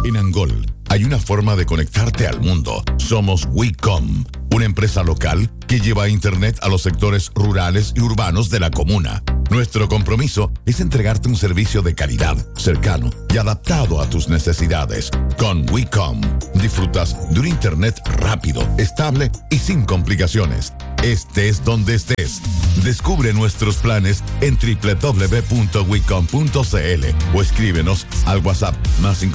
En Angol hay una forma de conectarte al mundo. Somos WeCom, una empresa local que lleva internet a los sectores rurales y urbanos de la comuna. Nuestro compromiso es entregarte un servicio de calidad, cercano y adaptado a tus necesidades. Con WeCom disfrutas de un internet rápido, estable y sin complicaciones. Estés donde estés. Descubre nuestros planes en www.wecom.cl o escríbenos al WhatsApp +5